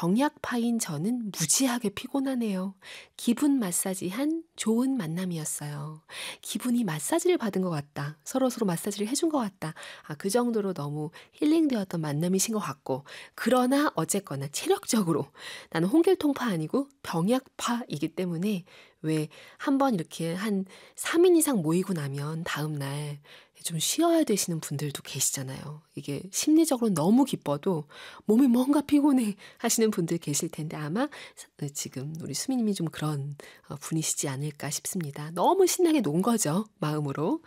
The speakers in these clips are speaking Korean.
병약파인 저는 무지하게 피곤하네요. 기분 마사지한 좋은 만남이었어요. 기분이 마사지를 받은 것 같다. 서로서로 마사지를 해준 것 같다. 그 정도로 너무 힐링되었던 만남이신 것 같고, 그러나 어쨌거나 체력적으로 나는 홍길통파 아니고 병약파이기 때문에 왜 한 번 이렇게 한 3인 이상 모이고 나면 다음날 좀 쉬어야 되시는 분들도 계시잖아요. 이게 심리적으로 너무 기뻐도 몸이 뭔가 피곤해 하시는 분들 계실 텐데 아마 지금 우리 수미님이 좀 그런 분이시지 않을까 싶습니다. 너무 신나게 논 거죠, 마음으로.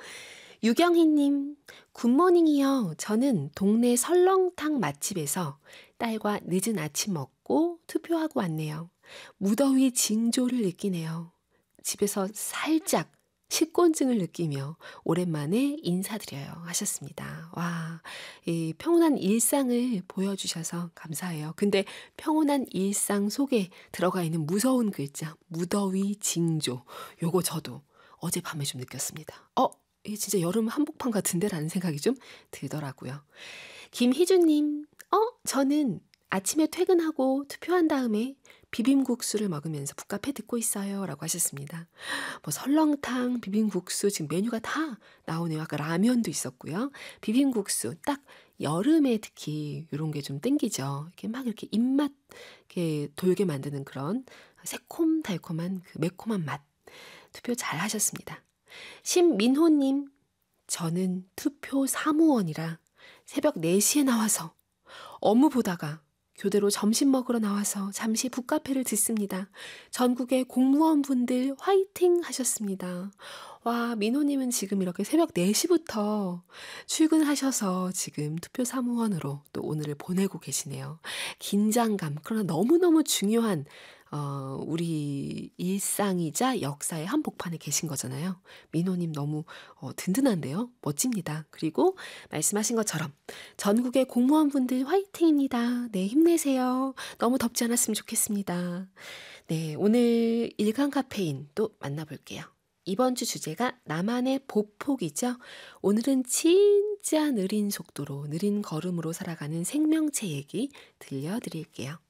유경희님, 굿모닝이요. 저는 동네 설렁탕 맛집에서 딸과 늦은 아침 먹고 투표하고 왔네요. 무더위 징조를 느끼네요. 집에서 살짝 식곤증을 느끼며 오랜만에 인사드려요 하셨습니다. 와, 이 평온한 일상을 보여주셔서 감사해요. 근데 평온한 일상 속에 들어가 있는 무서운 글자, 무더위 징조. 요거 저도 어젯밤에 좀 느꼈습니다. 이게 진짜 여름 한복판 같은데? 라는 생각이 좀 들더라고요. 김희주님, 저는 아침에 퇴근하고 투표한 다음에 비빔국수를 먹으면서 북카페 듣고 있어요. 라고 하셨습니다. 뭐 설렁탕, 비빔국수 지금 메뉴가 다 나오네요. 아까 라면도 있었고요. 비빔국수 딱 여름에 특히 이런 게 좀 땡기죠. 이렇게 막 이렇게 입맛 이렇게 돌게 만드는 그런 새콤달콤한 그 매콤한 맛. 투표 잘 하셨습니다. 신민호님, 저는 투표 사무원이라 새벽 4시에 나와서 업무 보다가 교대로 점심 먹으러 나와서 잠시 북카페를 듣습니다. 전국의 공무원분들 화이팅 하셨습니다. 와, 민호님은 지금 이렇게 새벽 4시부터 출근하셔서 지금 투표 사무원으로 또 오늘을 보내고 계시네요. 긴장감, 그러나 너무너무 중요한 우리 일상이자 역사의 한복판에 계신 거잖아요. 민호님 너무 든든한데요. 멋집니다. 그리고 말씀하신 것처럼 전국의 공무원분들 화이팅입니다. 네, 힘내세요. 너무 덥지 않았으면 좋겠습니다. 네, 오늘 일간 카페인 또 만나볼게요. 이번 주 주제가 나만의 보폭이죠. 오늘은 진짜 느린 속도로, 느린 걸음으로 살아가는 생명체 얘기 들려드릴게요.